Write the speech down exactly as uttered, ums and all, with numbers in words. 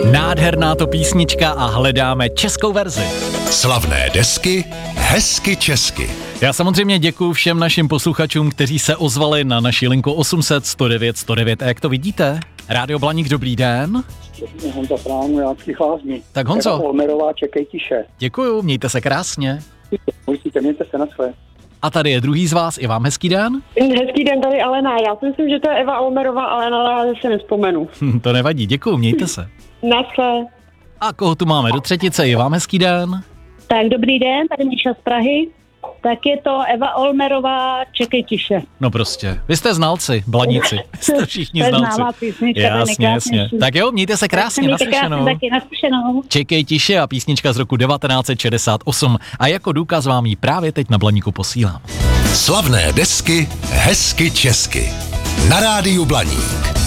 Nádherná to písnička a hledáme českou verzi. Slavné desky, hezky česky. Já samozřejmě děkuju všem našim posluchačům, kteří se ozvali na naši linku osm set sto devět sto devět. A jak to vidíte? Rádio Blaník, dobrý den. Honza Pránu, Jánských Lázní. Tak Honzo. Eva Olmerová, čekej tiše. Děkuju, mějte se krásně. Určitě, mějte se na své. A tady je druhý z vás, i vám hezký den. Hezký den, tady Alena. Já si myslím, že to je Eva Olmerová, ale na se nevzpomenu. Hm, to nevadí, děkuju, mějte se. Naschle. A koho tu máme do třetice, i vám hezký den. Tak dobrý den, tady Míša z Prahy. Tak je to Eva Olmerová, čekej tiše. No prostě, vy jste znalci, Blaníci. Jste všichni To je znalci. známá písnička, Jasně, jasně. Tak jo, mějte se krásně, naslyšenou. Taky naslyšenou. Čekej tiše a písnička z roku devatenáct set šedesát osm. A jako důkaz vám ji právě teď na Blaníku posílám. Slavné desky, hezky česky. Na rádiu Blaník.